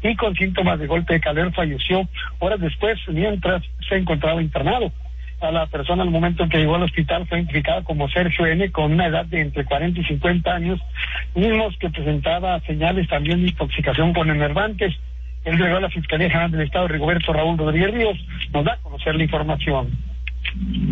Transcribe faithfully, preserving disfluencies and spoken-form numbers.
y con síntomas de golpe de calor falleció horas después mientras se encontraba internado. A la persona al momento en que llegó al hospital fue identificada como Sergio N., con una edad de entre cuarenta y cincuenta años, mismos que presentaba señales también de intoxicación con enervantes. El delegado de la Fiscalía General del Estado, Rigoberto Raúl Rodríguez Ríos, nos da a conocer la información.